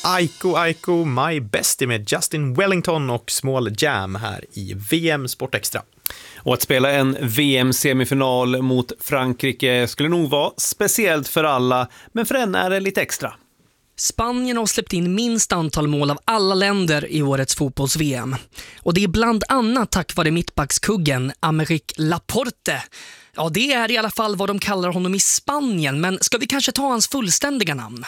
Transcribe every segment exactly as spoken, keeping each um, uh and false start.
Aiko Aiko My Bestie med Justin Wellington och Small Jam här i V M Sport Extra. Och att spela en V M-semifinal mot Frankrike skulle nog vara speciellt för alla, men för en är det lite extra. Spanien har släppt in minst antal mål av alla länder i årets fotbolls-V M. Och det är bland annat tack vare mittbackskuggen Aymeric Laporte. Ja, det är i alla fall vad de kallar honom i Spanien, men ska vi kanske ta hans fullständiga namn?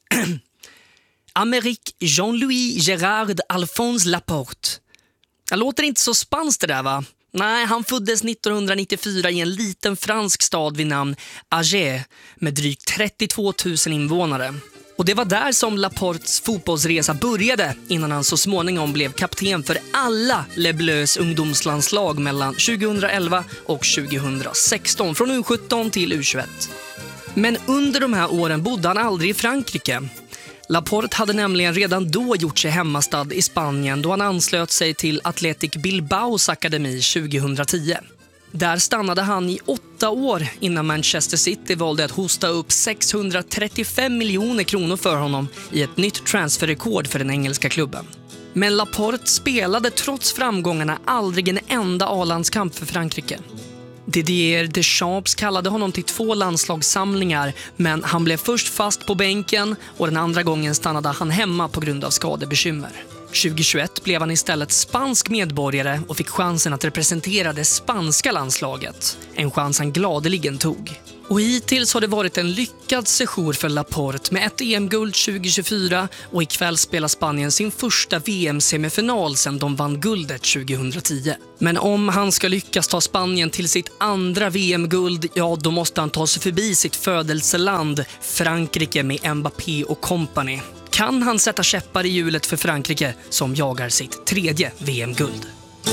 Aymeric Jean-Louis Gérard Alphonse Laporte. Det låter inte så spanskt det där, va? Nej, han föddes nittonhundranittiofyra i en liten fransk stad vid namn Angers med drygt trettiotvå tusen invånare. Och det var där som Laportes fotbollsresa började innan han så småningom blev kapten för alla Les Bleus ungdomslandslag mellan tjugohundraelva och tjugohundrasexton, från U sjutton till U tjugoett. Men under de här åren bodde han aldrig i Frankrike. Laporte hade nämligen redan då gjort sig hemmastad i Spanien då han anslöt sig till Athletic Bilbaos akademi tjugohundratio. Där stannade han i åtta år innan Manchester City valde att hosta upp sexhundratrettiofem miljoner kronor för honom i ett nytt transferrekord för den engelska klubben. Men Laporte spelade trots framgångarna aldrig en enda A-landskamp för Frankrike. Didier Deschamps kallade honom till två landslagssamlingar, men han blev först fast på bänken och den andra gången stannade han hemma på grund av skadebekymmer. tjugohundratjugoett blev han istället spansk medborgare och fick chansen att representera det spanska landslaget. En chans han gladeligen tog. Och hittills har det varit en lyckad sejour för Laporte med ett E M-guld tjugohundratjugofyra och ikväll spelar Spanien sin första V M-semifinal sedan de vann guldet tjugohundratio. Men om han ska lyckas ta Spanien till sitt andra V M-guld, ja då måste han ta sig förbi sitt födelseland Frankrike med Mbappé och company. Kan han sätta käppar i hjulet för Frankrike som jagar sitt tredje V M-guld?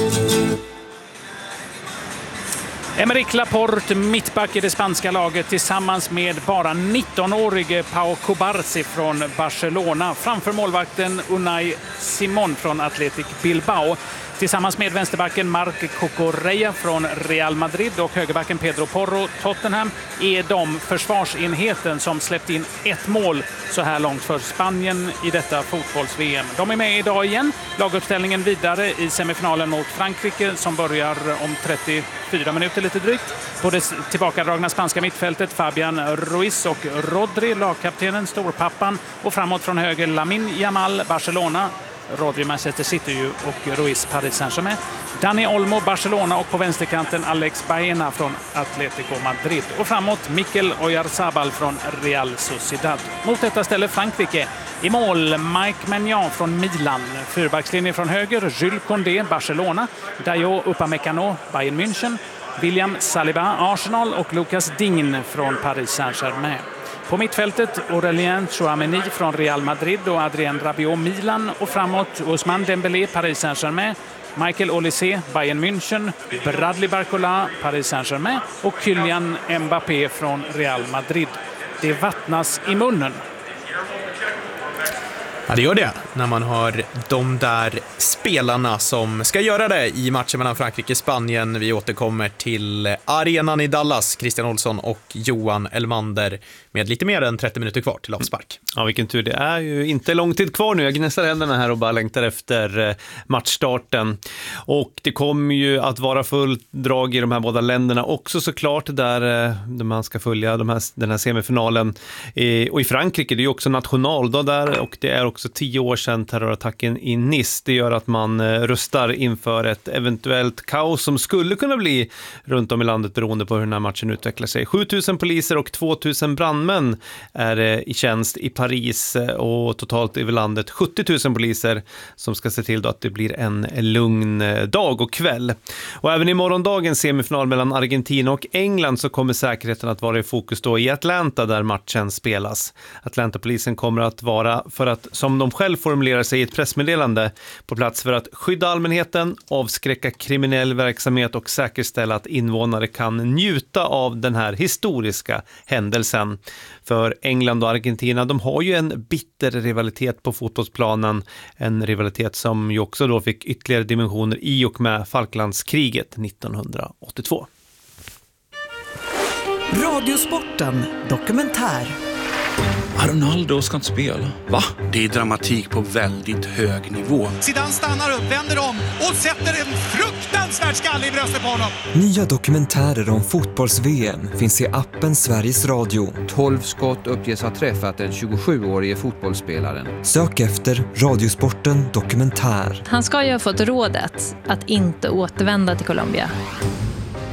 Aymeric Laporte, mittback i det spanska laget tillsammans med bara nittonårige Pau Cubarsí från Barcelona framför målvakten Unai Simón från Athletic Bilbao. Tillsammans med vänsterbacken Marc Cucurella från Real Madrid och högerbacken Pedro Porro Tottenham är de försvarsenheten som släppt in ett mål så här långt för Spanien i detta fotbolls-V M. De är med idag igen. Laguppställningen vidare i semifinalen mot Frankrike som börjar om trettiofyra minuter lite drygt. På det tillbakadragna spanska mittfältet Fabian Ruiz och Rodri, lagkaptenen, storpappan, och framåt från höger Lamine Yamal, Barcelona, Rodri Manchester City och Ruiz Paris Saint-Germain. Dani Olmo, Barcelona, och på vänsterkanten Alex Baena från Atletico Madrid. Och framåt Mikel Oyarzabal från Real Sociedad. Mot detta ställer Frankrike i mål Mike Maignan från Milan. Fyrbackslinje från höger Jules Koundé, Barcelona. Dayot Upamecano, Bayern München. William Saliba, Arsenal, och Lucas Digne från Paris Saint-Germain. På mittfältet Aurélien Tchouaméni från Real Madrid och Adrien Rabiot, Milan, och framåt Ousmane Dembélé, Paris Saint-Germain, Michael Olise, Bayern München, Bradley Barcola, Paris Saint-Germain och Kylian Mbappé från Real Madrid. Det vattnas i munnen. Ja, det gör det när man har de där spelarna som ska göra det i matchen mellan Frankrike och Spanien. Vi återkommer till arenan i Dallas, Christian Olsson och Johan Elmander med lite mer än trettio minuter kvar till avspark. Ja, vilken tur. Det är ju inte lång tid kvar nu. Jag gnässar händerna här och bara längtar efter matchstarten. Och det kommer ju att vara fullt drag i de här båda länderna också såklart, där man ska följa de här, den här semifinalen. Och i Frankrike, det är ju också nationaldag där, och det är också tio år sedan terrorattacken i Nice. Det gör att man rustar inför ett eventuellt kaos som skulle kunna bli runt om i landet beroende på hur den här matchen utvecklar sig. sjutusen poliser och tvåtusen brandmän är i tjänst i Paris, och totalt över landet sjuttiotusen poliser som ska se till då att det blir en lugn dag och kväll. Och även i morgondagens semifinal mellan Argentina och England så kommer säkerheten att vara i fokus då i Atlanta där matchen spelas. Atlanta-polisen kommer att vara, för att som de själv formulerar sig i ett pressmeddelande, på plats för att skydda allmänheten, avskräcka kriminell verksamhet och säkerställa att invånare kan njuta av den här historiska händelsen. För England och Argentina, de har ju en bitter rivalitet på fotbollsplanen, en rivalitet som ju också då fick ytterligare dimensioner i och med Falklandskriget nittonhundraåttiotvå. Radiosporten dokumentär. Ronaldo ska inte spela. Va? Det är dramatik på väldigt hög nivå. Zidane stannar upp, vänder om och sätter en fruktansvärd skalle i bröstet på honom. Nya dokumentärer om fotbolls-V M finns i appen Sveriges Radio. tolv skott uppges ha träffat den tjugosjuårige fotbollsspelaren. Sök efter Radiosporten Dokumentär. Han ska ju ha fått rådet att inte återvända till Colombia.